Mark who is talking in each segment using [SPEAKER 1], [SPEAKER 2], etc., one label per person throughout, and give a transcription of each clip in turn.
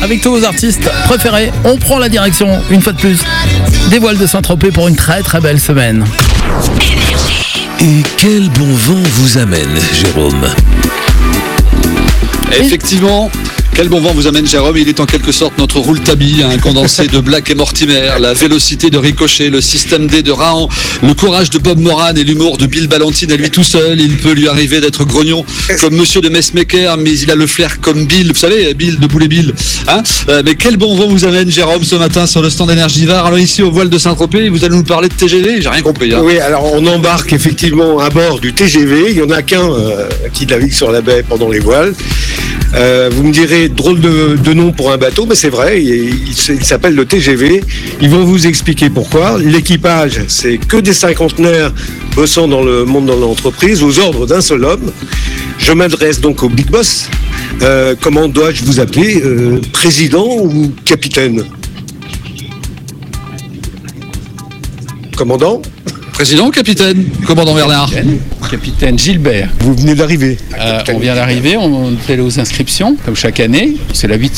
[SPEAKER 1] avec tous vos artistes préférés. On prend la direction, une fois de plus, des voiles de Saint-Tropez pour une très très belle semaine.
[SPEAKER 2] Et quel bon vent vous amène, Jérôme?
[SPEAKER 3] Effectivement, quel bon vent vous amène Jérôme. Il est en quelque sorte notre Rouletabille, un condensé de Black et Mortimer, la vélocité de Ricochet, le système D de Rahan, le courage de Bob Moran et l'humour de Bill Ballantine à lui tout seul. Il peut lui arriver d'être grognon comme Monsieur de Messmaker, mais il a le flair comme Bill, vous savez, Bill de Boulet Bill. Mais quel bon vent vous amène Jérôme ce matin sur le stand Énergivore. Alors ici au voile de Saint-Tropez, vous allez nous parler de TGV, j'ai rien compris.
[SPEAKER 4] Oui, alors on embarque effectivement à bord du TGV. Il n'y en a qu'un qui navigue sur la baie pendant les voiles. Vous me direz, drôle de nom pour un bateau, mais c'est vrai, il s'appelle le TGV. Ils vont vous expliquer pourquoi. L'équipage, c'est que des cinquantenaires bossant dans le monde de l'entreprise, aux ordres d'un seul homme. Je m'adresse donc au Big Boss. Comment dois-je vous appeler, président ou capitaine? Commandant?
[SPEAKER 3] Président ou capitaine? Commandant Bernard?
[SPEAKER 5] Capitaine Gilbert.
[SPEAKER 4] Vous venez d'arriver.
[SPEAKER 5] On vient d'arriver, on fait aux inscriptions, comme chaque année. C'est la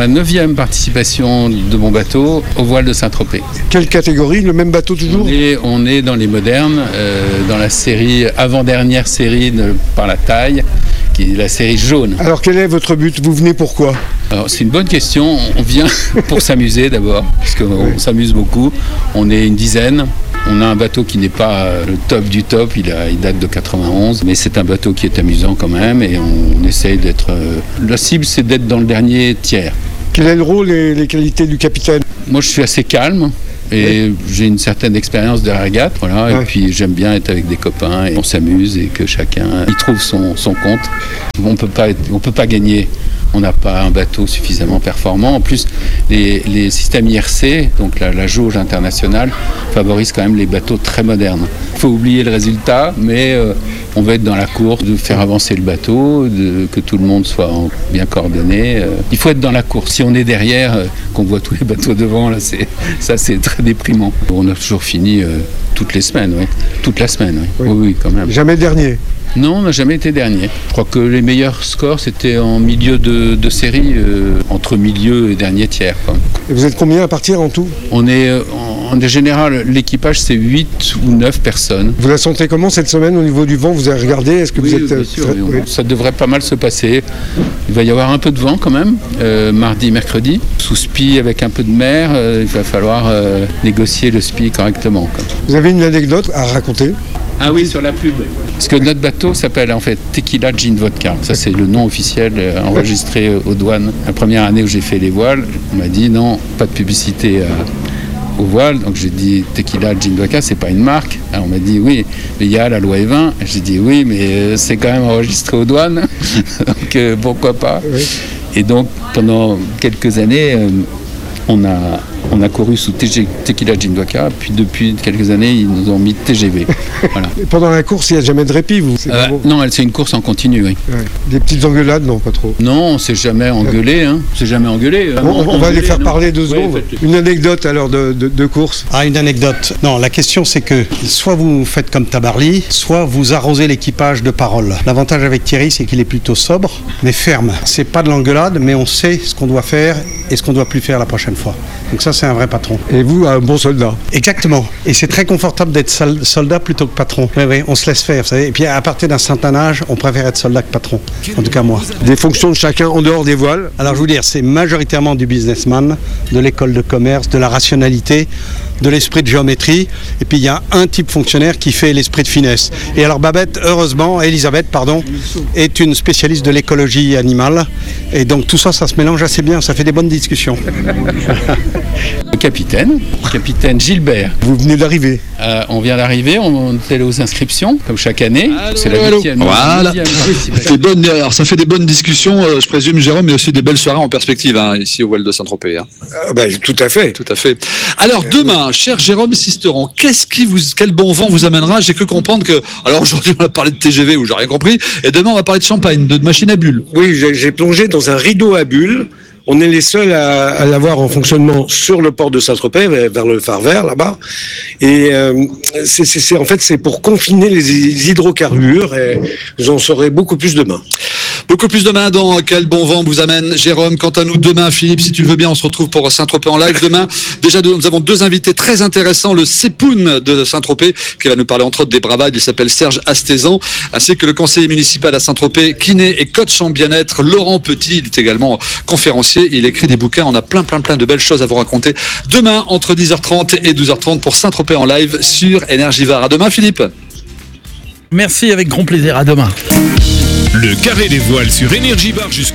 [SPEAKER 5] 9e participation de mon bateau au voile de Saint-Tropez.
[SPEAKER 4] Quelle catégorie? Le même bateau toujours?
[SPEAKER 5] On est dans les modernes, dans la série, avant-dernière série par la taille, qui est la série jaune.
[SPEAKER 4] Alors quel est votre but? Vous venez pourquoi?
[SPEAKER 5] Alors, c'est une bonne question. On vient pour s'amuser d'abord, puisqu'on s'amuse beaucoup. On est une dizaine. On a un bateau qui n'est pas le top du top, il date de 91, mais c'est un bateau qui est amusant quand même et on essaye d'être... La cible, c'est d'être dans le dernier tiers.
[SPEAKER 4] Quel est le rôle et les qualités du capitaine?
[SPEAKER 5] Moi, je suis assez calme. Et j'ai une certaine expérience de régate, voilà. Et puis j'aime bien être avec des copains et on s'amuse et que chacun y trouve son compte. On peut pas gagner. On n'a pas un bateau suffisamment performant. En plus, les systèmes IRC, donc la jauge internationale, favorisent quand même les bateaux très modernes. Il faut oublier le résultat, mais on va être dans la course, de faire avancer le bateau, que tout le monde soit bien coordonné. Il faut être dans la course. Si on est derrière, qu'on voit tous les bateaux devant, là, c'est très déprimant. On a toujours fini toutes les semaines, oui. Toute la semaine, oui. Oui, quand même.
[SPEAKER 4] Jamais dernier?
[SPEAKER 5] Non, on n'a jamais été dernier. Je crois que les meilleurs scores, c'était en milieu de série, entre milieu et dernier tiers, quoi.
[SPEAKER 4] Et vous êtes combien à partir en tout?
[SPEAKER 5] On est, en général, l'équipage, c'est 8 ou 9 personnes.
[SPEAKER 4] Vous la sentez comment cette semaine au niveau du vent? Vous avez regardé? Est-ce que
[SPEAKER 5] oui,
[SPEAKER 4] vous êtes...
[SPEAKER 5] bien sûr, ça devrait pas mal se passer. Il va y avoir un peu de vent quand même, mardi, mercredi. Sous spi avec un peu de mer, il va falloir négocier le spi correctement, quoi.
[SPEAKER 4] Vous avez une anecdote à raconter?
[SPEAKER 5] Ah oui, sur la pub. Parce que notre bateau s'appelle en fait Tequila Gin Vodka. Ça, c'est le nom officiel enregistré aux douanes. La première année où j'ai fait les voiles, on m'a dit non, pas de publicité aux voiles. Donc j'ai dit Tequila Gin Vodka, c'est pas une marque. Alors on m'a dit oui, mais il y a la loi E20. J'ai dit oui, mais c'est quand même enregistré aux douanes. Donc pourquoi pas. Oui. Et donc pendant quelques années, on a couru sous Tequila Gin Vodka, puis depuis quelques années, ils nous ont mis TGV. Voilà.
[SPEAKER 4] Et pendant la course, il n'y a jamais de répit, vous?
[SPEAKER 5] Non, c'est une course en continu, oui.
[SPEAKER 4] Ouais. Des petites engueulades, non, pas trop?
[SPEAKER 5] Non, on ne s'est jamais engueulé, hein. On s'est jamais engueulé.
[SPEAKER 4] On va les faire parler 2 secondes. Une anecdote alors de course?
[SPEAKER 6] Une anecdote. Non, la question c'est que soit vous faites comme Tabarly, soit vous arrosez l'équipage de paroles. L'avantage avec Thierry, c'est qu'il est plutôt sobre, mais ferme. C'est pas de l'engueulade, mais on sait ce qu'on doit faire et ce qu'on doit plus faire la prochaine fois. Donc ça, c'est un vrai patron.
[SPEAKER 4] Et vous, un bon soldat?
[SPEAKER 6] Exactement. Et c'est très confortable d'être soldat plutôt que patron. Oui, on se laisse faire, vous savez. Et puis à partir d'un certain âge, on préfère être soldat que patron. En tout cas, moi.
[SPEAKER 4] Des fonctions de chacun en dehors des voiles?
[SPEAKER 6] Alors, je veux dire, c'est majoritairement du businessman, de l'école de commerce, de la rationalité, de l'esprit de géométrie. Et puis, il y a un type fonctionnaire qui fait l'esprit de finesse. Et alors, Elisabeth, est une spécialiste de l'écologie animale. Et donc, tout ça, ça se mélange assez bien. Ça fait des bonnes discussions.
[SPEAKER 5] Le capitaine Gilbert.
[SPEAKER 4] Vous venez d'arriver.
[SPEAKER 5] On vient d'arriver, on fait aux inscriptions, comme chaque année. C'est la 8e.
[SPEAKER 3] Voilà. Alors, ça fait des bonnes discussions, je présume, Jérôme, mais aussi des belles soirées en perspective, ici au voile de Saint-Tropez.
[SPEAKER 4] Tout à fait.
[SPEAKER 3] Tout à fait. Alors, demain, cher Jérôme Sisteron, quel bon vent vous amènera? J'ai cru comprendre que... Alors, aujourd'hui, on va parler de TGV, où j'ai rien compris, et demain, on va parler de champagne, de machine à bulles.
[SPEAKER 4] Oui, j'ai plongé dans un rideau à bulles. On est les seuls à l'avoir en fonctionnement sur le port de Saint-Tropez, vers le phare vert là-bas. Et en fait, c'est pour confiner les hydrocarbures. Et j'en saurai beaucoup plus demain.
[SPEAKER 3] Beaucoup plus demain dans Quel bon vent vous amène Jérôme. Quant à nous, demain, Philippe, si tu le veux bien, on se retrouve pour Saint-Tropez en live demain. Déjà, nous avons 2 invités très intéressants. Le Sepoun de Saint-Tropez, qui va nous parler entre autres des bravades. Il s'appelle Serge Astézan, ainsi que le conseiller municipal à Saint-Tropez, kiné et coach en bien-être, Laurent Petit. Il est également conférencier. Il écrit des bouquins. On a plein de belles choses à vous raconter demain entre 10h30 et 12h30 pour Saint-Tropez en live sur Énergivore. À demain, Philippe.
[SPEAKER 1] Merci, avec grand plaisir. À demain.
[SPEAKER 2] Le carré des voiles sur Énergivore jusqu'au